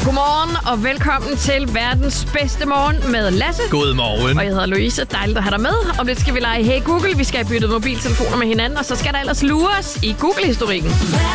Godmorgen og velkommen til verdens bedste morgen med Lasse. Godmorgen. Og jeg hedder Louise. Dejligt at have dig med. Om lidt skal vi lege Hey Google. Vi skal have byttet mobiltelefoner med hinanden, og så skal der ellers lures i Google-historikken.